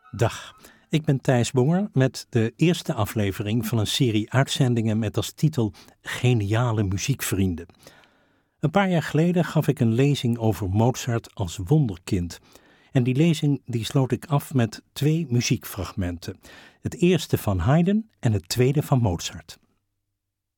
Dag, ik ben Thijs Bonger met de eerste aflevering van een serie uitzendingen met als titel Geniale muziekvrienden. Een paar jaar geleden gaf ik een lezing over Mozart als wonderkind. En die lezing sloot ik af met 2 muziekfragmenten. Het eerste van Haydn en het tweede van Mozart.